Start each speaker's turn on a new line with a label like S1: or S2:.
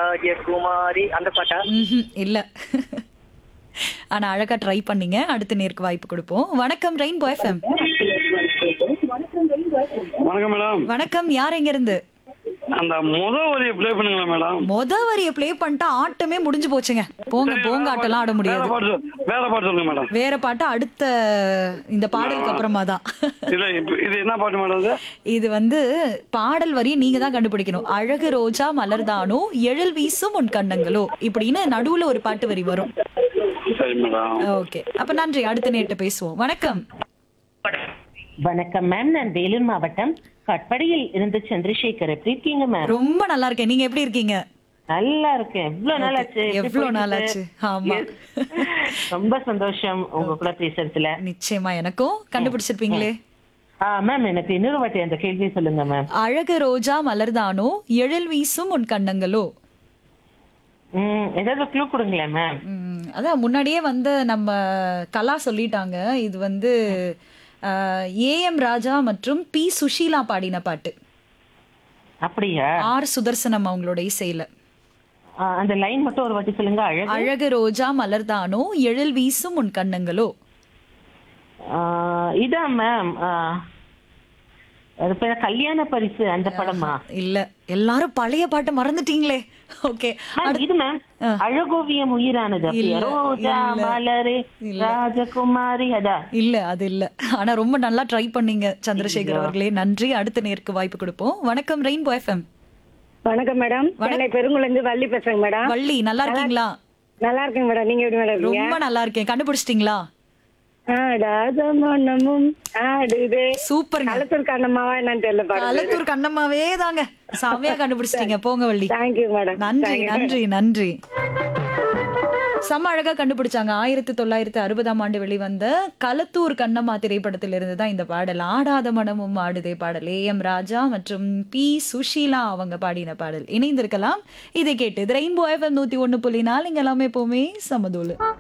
S1: ராஜகுமாரி அந்த பாட்டா?
S2: இல்ல. ஆனா அழகா ட்ரை பண்ணீங்க. அடுத்த நேருக்கு வாய்ப்பு கொடுப்போம். வணக்கம் ரெயின்போ எஃப்எம்.
S3: வணக்கம் மேடம்.
S2: வணக்கம், யார் எங்க இருந்து?
S3: அந்த முத வரியை ப்ளே பண்ணுங்களா மேடம்?
S2: மொத வரிய ப்ளே பண்ணிட்டா ஆட்டமே முடிஞ்சு போச்சுங்க. போங்க போங்க, ஆட்டெல்லாம் ஆட
S3: வேற
S2: முடியாது.
S3: பாட்டு வேற பாட்டு சொல்லுங்க மேடம்.
S2: வேற பாட்டு அடுத்த இந்த பாடலுக்கு அப்புறமா தான்.
S3: இல்ல இது என்ன பாட்டு மேடம் இது?
S2: இது வந்து பாடல் வரி நீங்க தான் கண்டுபிடிக்கணும். அழகு ரோஜா மலர்தானோ எழில் வீசும் உன் கண்ணங்களோ இப்படின்னு நடுவுல ஒரு பாட்டு வரி வரும்.
S3: சரி மேடம்.
S2: ஓகே, அப்ப நன்றி. அடுத்த நேட்டு பேசுவோம். வணக்கம்.
S4: வணக்கம் மேம், நான் வேலூர் மாவட்டம் கட்படியில் இருந்து சந்திரசேகர். எப்படி இருக்கீங்க மேம்?
S2: ரொம்ப நல்லா இருக்கேன். நீங்க எப்படி இருக்கீங்க?
S4: நல்லா இருக்கேன். எவ்வளவு நாள் ஆச்சு?
S2: எவ்வளவு நாள் ஆச்சு? ஆமா.
S4: ரொம்ப சந்தோஷம் உங்க கூட பேசுறதுல.
S2: நிச்சயமா, எனக்கும். கண்டுபிடிச்சிருப்பீங்களே.
S4: மேம், எனக்கு இன்னொரு வாட்டி அந்த கேள்வி சொல்லுங்க மேம்.
S2: அழகு ரோஜா மலர்தானோ எழில் வீசும் உன் கண்ணங்களோ.
S4: ஏதாவது க்ளூ கொடுங்களேன் மேம்.
S2: அதான் முன்னாடியே வந்து நம்ம கலா சொல்லிட்டாங்க. இது வந்து ஏஎம் ராஜா மற்றும் பி சுஷீலா பாடின பாட்டு.
S4: அப்படியா?
S2: ஆர் சுதர்சனம் அவங்களோட இசையில.
S4: அந்த லைன் மட்டும் ஒரு வாட்டி சொல்லுங்க. அழகு
S2: அழகு ரோஜா மலர்தானோ எழில் வீசும் உன் கண்ணங்களோ.
S4: இதான் மேம். அது பேர் கல்யாண பரிசு அந்த படமா?
S2: இல்ல, எல்லாரும் பழைய பாட்டு மறந்துட்டீங்களே. ஓகே,
S4: இது மேம் அழகோவியம் உயிரானது. அப்படியா? ரோஜா மலரே ராஜகுமாரி அதா?
S2: இல்ல, அது இல்ல. ஆனா ரொம்ப நல்லா ட்ரை பண்ணீங்க சந்திரசேகர் அவர்களே. நன்றி. அடுத்த நேருக்கு வாய்ப்பு கொடுப்போம். வணக்கம் ரெயின்போ எஃப்எம்.
S5: வணக்கம் மேடம். சென்னை பெருங்குளந்து வள்ளி பேசுறேங்க மேடம்.
S2: வள்ளி, நல்லா இருக்கீங்களா?
S5: நல்லா இருக்கேங்க மேடம். நீங்க எப்படி மேடம் இருக்கீங்க?
S2: ரொம்ப நல்லா இருக்கேன். கண்டுபிடிச்சிட்டீங்களா?
S5: ஆடாத மனமும் ஆடுதே.
S2: சூப்பர்ங்க.
S5: களத்தூர் கண்ணம்மாவா என்னன்னு தெரியல பாருங்க.
S2: களத்தூர் கண்ணம்மாவே தாங்க. செமையா கண்டுபிடிச்சிட்டீங்க. போங்க வள்ளி.
S5: Thank you madam.
S2: நன்றி நன்றி நன்றி. செம்ம அழகா கண்டுபிடிச்சாங்க. 1960ஆம் ஆண்டு வெளிவந்த களத்தூர் கண்ணம்மா திரைப்படத்தில் இருந்து தான் இந்த பாடல். ஆடாத மனமும் ஆடுதே பாடல். ஏஎம் ராஜா மற்றும் பி சுஷீலா அவங்க பாடின பாடல். இணைந்திருக்கலாம். இதை கேட்டு ரெயின்போ எஃப்எம் 101.4 இங்க எல்லாமே எப்பவுமே சமதூளு.